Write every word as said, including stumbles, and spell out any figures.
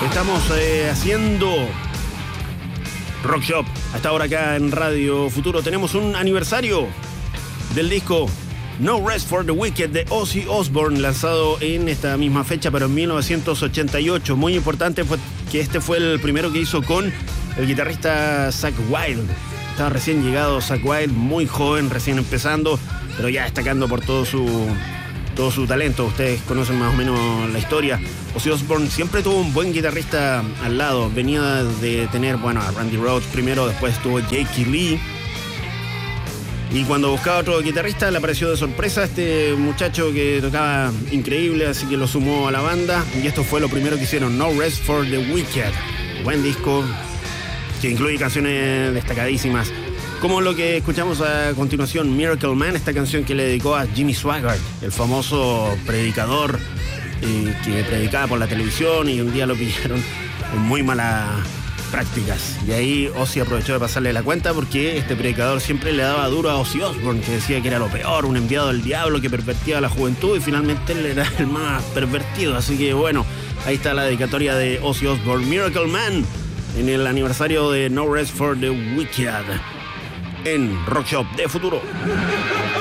Estamos eh, haciendo Rock Shop. Hasta ahora acá en Radio Futuro tenemos un aniversario del disco No Rest for the Wicked de Ozzy Osbourne, lanzado en esta misma fecha, pero en mil novecientos ochenta y ocho. Muy importante fue que este fue el primero que hizo con el guitarrista Zakk Wylde. Estaba recién llegado Zakk Wylde, muy joven, recién empezando, pero ya destacando por todo su, todo su talento. Ustedes conocen más o menos la historia. Ozzy Osbourne siempre tuvo un buen guitarrista al lado. Venía de tener, bueno, a Randy Rhoads primero, después tuvo Jakey Lee. Y cuando buscaba otro guitarrista le apareció de sorpresa este muchacho que tocaba increíble, así que lo sumó a la banda. Y esto fue lo primero que hicieron, No Rest for the Wicked. Buen disco que incluye canciones destacadísimas, como lo que escuchamos a continuación, Miracle Man, esta canción que le dedicó a Jimmy Swaggart, el famoso predicador eh, que predicaba por la televisión y un día lo pillaron en muy malas prácticas. Y ahí Ozzy aprovechó de pasarle la cuenta porque este predicador siempre le daba duro a Ozzy Osbourne, que decía que era lo peor, un enviado del diablo que pervertía a la juventud, y finalmente él era el más pervertido. Así que bueno, ahí está la dedicatoria de Ozzy Osbourne, Miracle Man, en el aniversario de No Rest for the Wicked en Rock Shop de Futuro.